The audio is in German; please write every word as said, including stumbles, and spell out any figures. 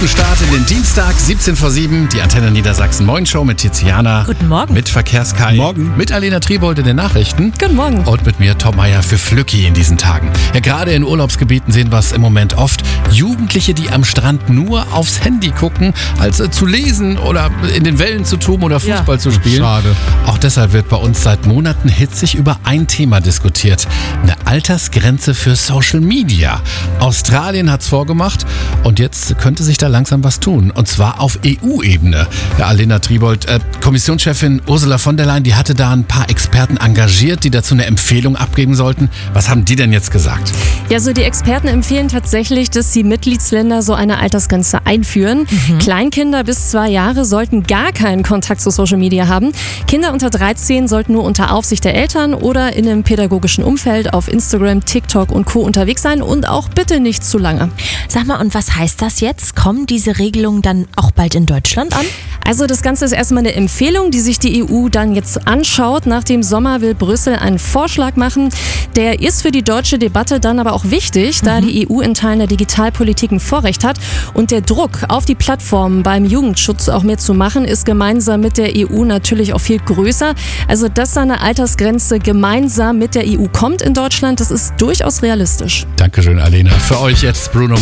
Guten Start in den Dienstag, siebzehn vor sieben, die Antenne Niedersachsen Morgenshow mit Tiziana. Guten Morgen. Mit Verkehrskai. Morgen. Mit Alena Triebold in den Nachrichten. Guten Morgen. Und mit mir, Tom Meyer, für Flücki in diesen Tagen. Ja, gerade in Urlaubsgebieten sehen wir es im Moment oft. Jugendliche, die am Strand nur aufs Handy gucken, als äh, zu lesen oder in den Wellen zu toben oder Fußball Ja. zu spielen. Schade. Auch deshalb wird bei uns seit Monaten hitzig über ein Thema diskutiert. Eine Altersgrenze für Social Media. Australien hat's vorgemacht und jetzt könnte sich da langsam was tun. Und zwar auf E U-Ebene. Ja, Alena Triebold, äh, Kommissionschefin Ursula von der Leyen, die hatte da ein paar Experten engagiert, die dazu eine Empfehlung abgeben sollten. Was haben die denn jetzt gesagt? Ja, so die Experten empfehlen tatsächlich, dass die Mitgliedsländer so eine Altersgrenze einführen. Mhm. Kleinkinder bis zwei Jahre sollten gar keinen Kontakt zu Social Media haben. Kinder unter dreizehn sollten nur unter Aufsicht der Eltern oder in einem pädagogischen Umfeld auf Instagram, TikTok und Co. unterwegs sein und auch bitte nicht zu lange. Sag mal, und was heißt das jetzt? Kommen diese Regelungen dann auch bald in Deutschland an? Also das Ganze ist erstmal eine Empfehlung, die sich die E U dann jetzt anschaut. Nach dem Sommer will Brüssel einen Vorschlag machen. Der ist für die deutsche Debatte dann aber auch wichtig, da die E U in Teilen der Digitalpolitik ein Vorrecht hat. Und der Druck auf die Plattformen beim Jugendschutz auch mehr zu machen, ist gemeinsam mit der E U natürlich auch viel größer. Also dass eine Altersgrenze gemeinsam mit der E U kommt in Deutschland, das ist durchaus realistisch. Dankeschön, Alena. Für euch jetzt Bruno